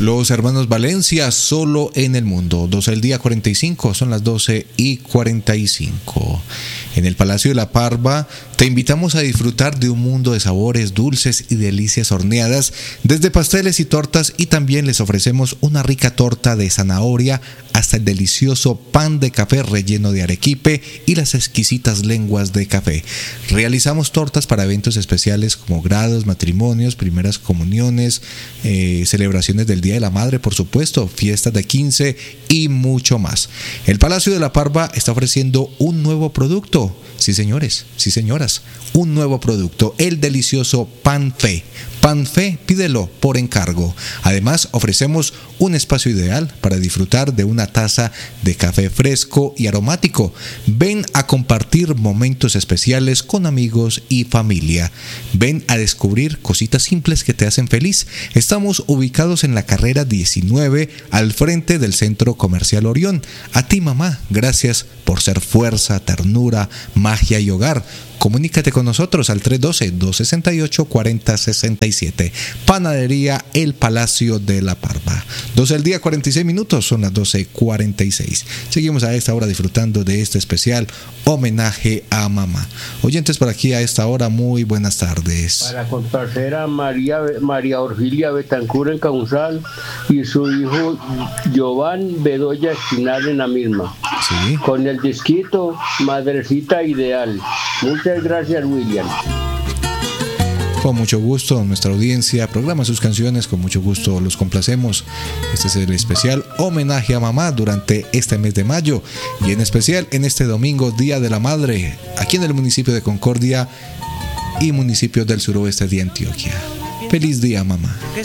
Los hermanos Valencia, Solo en el Mundo. 12 del día 45, son las 12:45. En el Palacio de la Parva te invitamos a disfrutar de un mundo de sabores, dulces y delicias horneadas, desde pasteles y tortas, y también les ofrecemos una rica torta de zanahoria hasta el delicioso pan de café relleno de arequipe y las exquisitas lenguas de café. Realizamos tortas para eventos especiales como grados, matrimonios, primeras comuniones, celebraciones del Día de la Madre, por supuesto, fiestas de 15 y mucho más. El Palacio de la Parva está ofreciendo un nuevo producto. Sí, señores, sí, señoras, un nuevo producto, el delicioso Pan Fe. Pan Fe, pídelo por encargo. Además, ofrecemos un espacio ideal para disfrutar de una taza de café fresco y aromático. Ven a compartir momentos especiales con amigos y familia. Ven a descubrir cositas simples que te hacen feliz. Estamos ubicados en la carrera 19, al frente del Centro Comercial Orión. A ti, mamá, gracias por ser fuerza, ternura, magia y hogar. Comunícate con nosotros al 312-268-4067. Panadería El Palacio de la Parva. 12 del día 46 minutos, son las 12:46. Seguimos a esta hora disfrutando de este especial homenaje a mamá. Oyentes por aquí a esta hora, muy buenas tardes. Para complacer a María Orgilia Betancur en Causal y su hijo Giovanni Bedoya Espinal en la misma. Sí. Con el disquito Madrecita Ideal. Muchas gracias, William. Con mucho gusto, nuestra audiencia programa sus canciones, con mucho gusto los complacemos. Este es el especial homenaje a mamá durante este mes de mayo, y en especial en este domingo, Día de la Madre, aquí en el municipio de Concordia y municipios del suroeste de Antioquia. Feliz día, mamá.